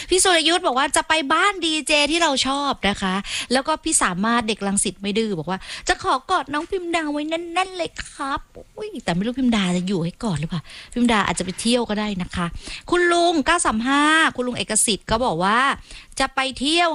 พี่สุรยุทธ์บอกว่าจะไปบ้านดีเจที่เราชอบนะคะแล้วก็พี่สามารถเด็กรังสิตไม่ดื้อบอกว่าจะขอกอดน้องพิมดาไว้แน่นๆเลยครับอุ้ยแต่ไม่รู้พิมดาจะอยู่ให้กอดหรือเปล่าพิมดาอาจจะไปเที่ยวก็ได้นะคะคุณลุง935คุณลุงเอกสิทธิ์ก็บอกว่าจะไปเที่ยว